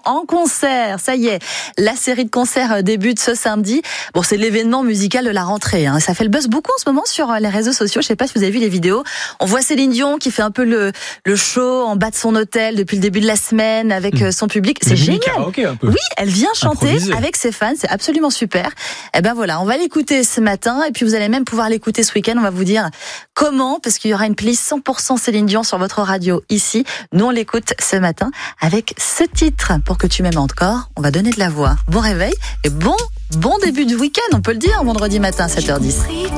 en concert. Ça y est, la série de concerts débute ce samedi. Bon, c'est l'événement musical de la rentrée. Ça fait le buzz beaucoup en ce moment sur les réseaux sociaux. Je sais pas si vous avez vu les vidéos. On voit Céline Dion qui fait un peu le show en bas de son hôtel depuis le début de la semaine avec son public. C'est génial. Karaoké, un peu. Oui, elle vient chanter Improvisé. avec ses fans. C'est absolument super. Et ben voilà, on va l'écouter ce matin et puis vous allez même pouvoir l'écouter ce week-end. On va vous dire comment, parce qu'il y aura une playlist 100% Céline Dion sur votre radio ici. Nous, on l'écoute ce matin avec ce titre. Pour que tu m'aimes encore, on va donner de la voix. Bon réveil et bon début du week-end, on peut le dire, vendredi matin, 7h10.